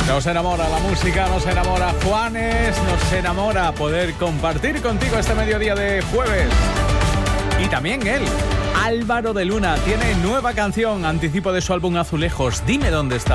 Nos enamora la música, nos enamora Juanes, nos enamora poder compartir contigo este mediodía de jueves. Y también él, Álvaro de Luna, tiene nueva canción, anticipo de su álbum Azulejos. Dime dónde está.